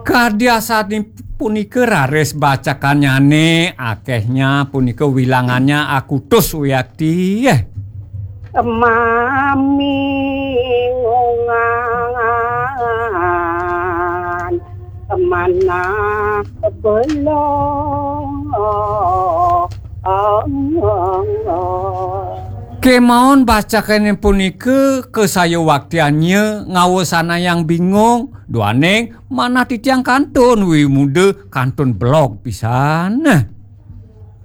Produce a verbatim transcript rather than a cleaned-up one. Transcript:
Kadiasane punika rares bacakanyane akehnya punika wilangannya aku tus Wiyadi. Mami ngongan kemana belum Kemauan bacakan punika ke saya waktiannya ngawasana yang bingung duaneng mana titiang kantun wi muda kantun blog pisan.